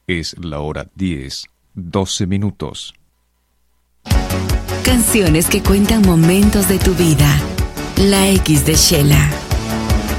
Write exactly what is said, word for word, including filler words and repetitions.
Es la hora diez, doce minutos. Canciones que cuentan momentos de tu vida. La X de Shela.